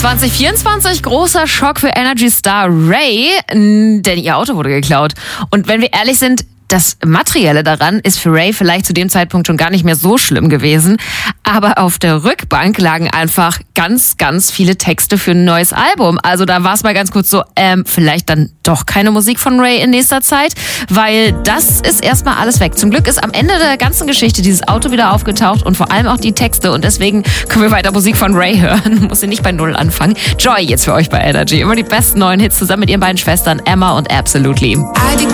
2024 großer Schock für Energy-Star Ray, denn ihr Auto wurde geklaut. Und wenn wir ehrlich sind, das Materielle daran ist für Ray vielleicht zu dem Zeitpunkt schon gar nicht mehr so schlimm gewesen. Aber auf der Rückbank lagen einfach ganz, ganz viele Texte für ein neues Album. Also da war es mal ganz kurz so, vielleicht dann doch keine Musik von Ray in nächster Zeit, weil das ist erstmal alles weg. Zum Glück ist am Ende der ganzen Geschichte dieses Auto wieder aufgetaucht und vor allem auch die Texte. Und deswegen können wir weiter Musik von Ray hören. Muss sie nicht bei Null anfangen. Joy jetzt für euch bei Energy. Immer die besten neuen Hits zusammen mit ihren beiden Schwestern Emma und Absolutely.